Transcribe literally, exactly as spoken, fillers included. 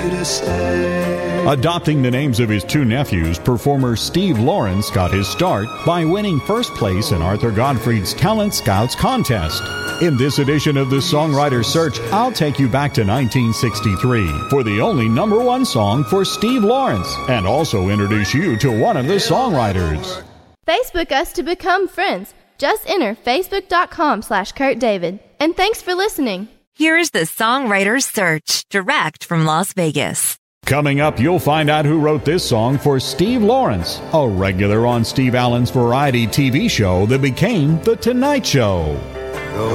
Adopting the names of his two nephews, performer Steve Lawrence got his start by winning first place in Arthur Godfrey's Talent Scouts contest. In this edition of the Songwriter Search, I'll take you back to nineteen sixty-three for the only number one song for Steve Lawrence, and also introduce you to one of the songwriters. Facebook us to become friends. Just enter facebook.com slash Kurt David. And thanks for listening. Here's the Songwriter Search, direct from Las Vegas. Coming up, you'll find out who wrote this song for Steve Lawrence, a regular on Steve Allen's variety T V show that became The Tonight Show.